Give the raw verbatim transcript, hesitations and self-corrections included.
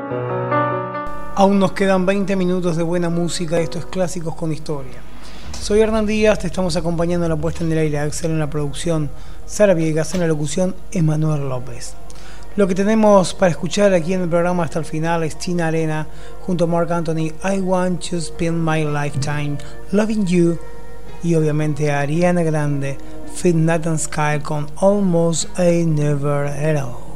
Aún nos quedan veinte minutos de buena música. Esto es Clásicos con Historia. Soy Hernán Díaz, te estamos acompañando en la puesta en el aire, Axel en la producción, Sara Viegas en la locución, Emanuel López. Lo que tenemos para escuchar aquí en el programa hasta el final es Tina Arena junto a Marc Anthony, I Want to Spend My Lifetime Loving You, y obviamente a Ariana Grande, Fit Night and Sky con Almost I Never At All.